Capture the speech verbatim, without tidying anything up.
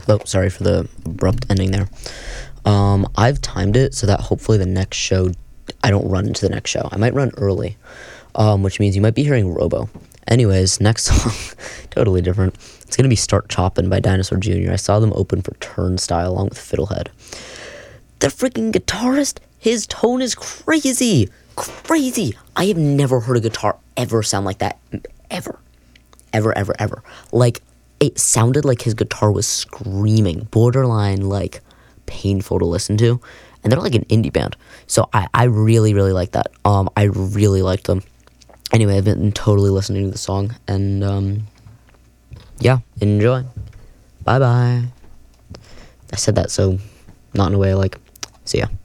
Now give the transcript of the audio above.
Oh, sorry for the abrupt ending there. Um, I've timed it so that hopefully the next show, I don't run into the next show. I might run early, um, which means you might be hearing Robo. Anyways, next song, totally different. It's going to be Start Choppin' by Dinosaur Junior I saw them open for Turnstile along with Fiddlehead. The freaking guitarist, his tone is crazy. Crazy. I have never heard a guitar ever sound like that. Ever. Ever, ever, ever. Like, it sounded like his guitar was screaming. Borderline, like, painful to listen to. And they're like an indie band. So I, I really, really like that. Um, I really liked them. Anyway, I've been totally listening to the song. And, um, yeah, enjoy. Bye-bye. I said that so not in a way like, see ya.